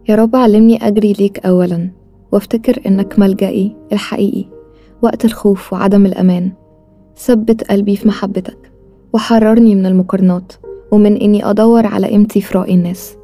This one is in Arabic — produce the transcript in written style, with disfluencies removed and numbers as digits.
يا رب علمني أجري ليك أولا، وافتكر إنك ملجئي الحقيقي وقت الخوف وعدم الأمان. ثبت قلبي في محبتك، وحررني من المقارنات ومن إني أدور على قيمتي في رأي الناس.